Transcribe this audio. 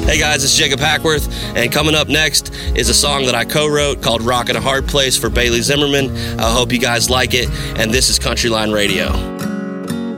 Hey guys, it's Jacob Hackworth, and coming up next is a song that I co-wrote called Rockin' a Hard Place for Bailey Zimmerman. I hope you guys like it, and this is Country Line Radio.